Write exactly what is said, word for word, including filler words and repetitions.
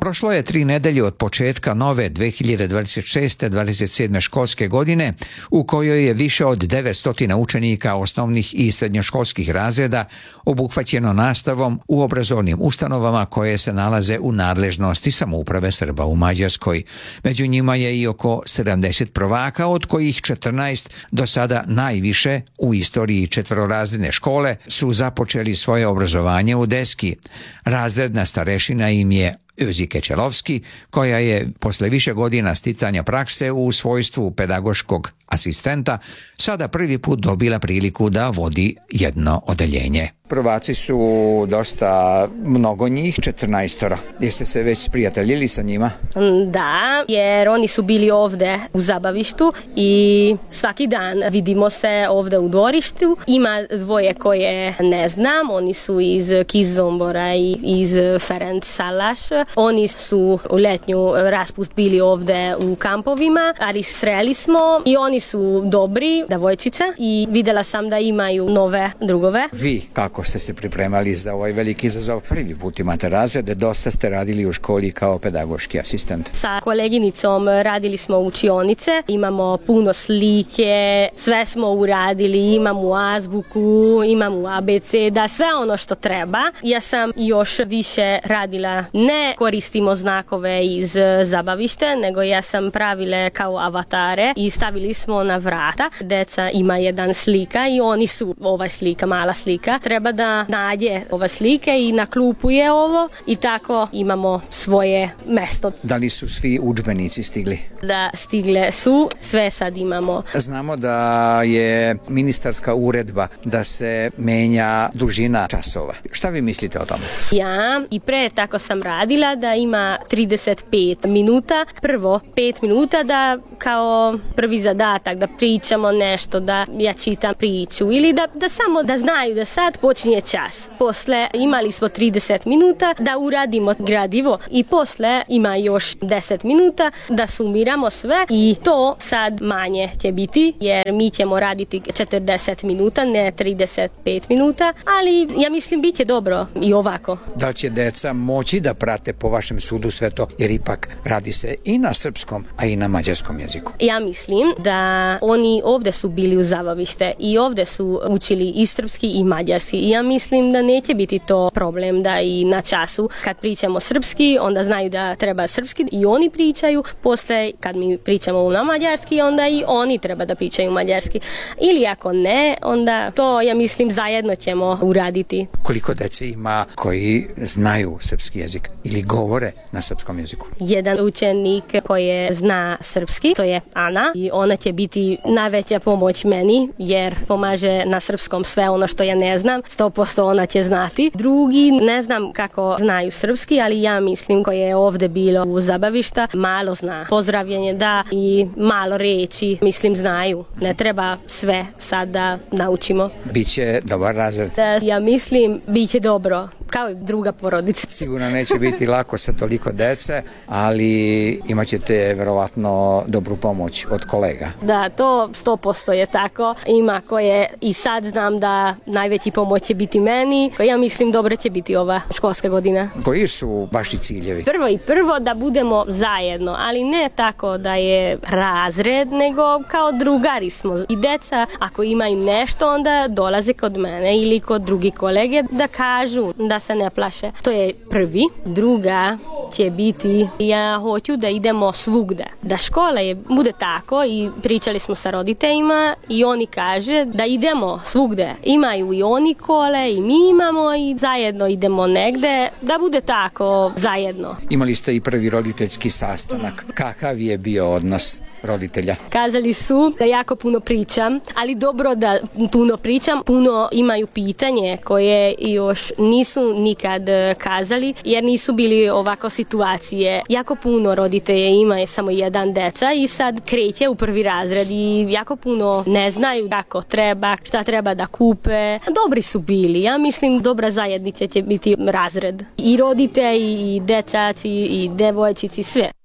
Prošlo je tri nedelje od početka nove dve hiljade dvadeset šeste dvadeset sedme školske godine u kojoj je više od devetsto učenika osnovnih i srednjoškolskih razreda obuhvaćeno nastavom u obrazovnim ustanovama koje se nalaze u nadležnosti samouprave Srba u Mađarskoj. Među njima je i oko sedamdeset prvaka, od kojih četrnaest do sada najviše u istoriji četvororazredne škole su započeli svoje obrazovanje u Deski. Razredna starešina im je Özike Kechelovski, koja je posle više godina sticanja prakse u svojstvu pedagoškog asistenta sada prvi put dobila priliku da vodi jedno odeljenje. Prvaci su dosta mnogo njih, četrnaestora. Jeste se već sprijateljili sa njima? Da, jer oni su bili ovde u zabavištu i svaki dan vidimo se ovde u dvorištu. Ima dvoje koje ne znam, oni su iz Kizombora i iz Ferenc Salaš. Oni su u letnju raspust bili ovde u kampovima, ali sreli smo i oni su dobri devojčice i videla sam da imaju nove drugove. Vi, kako ste se pripremali za ovaj veliki izazov? Prvi put imate razrede, dosta ste radili u školi kao pedagoški asistent. Sa koleginicom radili smo učionice, imamo puno slike, sve smo uradili, imamo azbuku, imamo A B C, da sve ono što treba. Ja sam još više radila, ne koristimo znakove iz zabavište, nego ja sam pravila kao avatare i stavili smo na vrata. Deca ima jedan slika i oni su, ova slika, mala slika, treba da nađe ova slika i naklupuje ovo i tako imamo svoje mesto. Da li su svi udžbenici stigli? Da, stigle su, sve sad imamo. Znamo da je ministarska uredba da se menja dužina časova. Šta vi mislite o tome? Ja i pre tako sam radila da ima trideset pet minuta, prvo pet minuta da kao prvi zadatak da pričamo nešto, da ja čitam priču ili da, da samo da znaju da sad počinje čas. Posle imali smo trideset minuta da uradimo gradivo i posle ima još deset minuta da sumiramo sve i to sad manje će biti jer mi ćemo raditi četrdeset minuta, ne trideset pet minuta, ali ja mislim bit će dobro i ovako. Da će deca moći da prate po vašem sudu sve to, jer ipak radi se i na srpskom, a i na mađarskom jeziku? Ja mislim da oni ovde su bili u zabavište i ovde su učili i srpski i mađarski i ja mislim da neće biti to problem da i na času kad pričamo srpski onda znaju da treba srpski i oni pričaju, posle kad mi pričamo na mađarski onda i oni treba da pričaju mađarski ili ako ne onda to ja mislim zajedno ćemo uraditi. Koliko dece ima koji znaju srpski jezik ili govore na srpskom jeziku? Jedan učenik koji zna srpski, to je Ana i ona će biti najveća pomoć meni jer pomaže na srpskom sve ono što ja ne znam, sto posto ona će znati. Drugi ne znam kako znaju srpski, ali ja mislim koje je ovde bilo u zabavišta, malo zna. Pozdravljanje da i malo reči, mislim znaju. Ne treba sve sad da naučimo. Biće dobar razred. Da, ja mislim biće dobro, kao i druga porodica. Sigurno neće biti lako sa toliko dece, ali imat ćete verovatno dobru pomoć od kolega. Da, to sto posto je tako. Ima koje i sad znam da najveći pomoć će biti meni. Ja mislim dobro će biti ova školska godina. Koji su vaši ciljevi? Prvo i prvo da budemo zajedno, ali ne tako da je razred, nego kao drugari smo. I deca, ako imaju nešto, onda dolaze kod mene ili kod drugih kolege da kažu da se ne plaše. To je prvi. Druga će biti, ja hoću da idemo svugde. Da škola je, bude tako i pričali smo sa roditeljima i oni kaže da idemo svugde. Imaju i oni kole i mi imamo i zajedno idemo negde, da bude tako zajedno. Imali ste i prvi roditeljski sastanak. Kakav je bio odnos roditelja? Kazali su da jako puno pričam, ali dobro da puno pričam, puno imaju pitanje koje još nisu nikad kazali, jer nisu bili ovako situacije. Jako puno roditelja ima samo jedan deca i sad kreće u prvi razred i jako puno ne znaju kako treba, šta treba da kupe. Dobri su bili, ja mislim dobra zajednica će biti razred. I roditelji, i decaci, i devojčici, sve.